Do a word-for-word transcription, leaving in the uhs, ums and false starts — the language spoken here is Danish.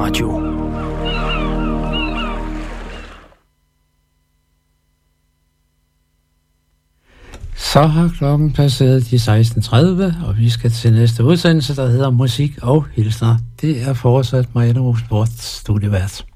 Radio. Så har klokken passeret de seksten tredive, og vi skal til næste udsendelse, der hedder Musik og Hilsner. Det er fortsat Marianne Rosenborgs studievært.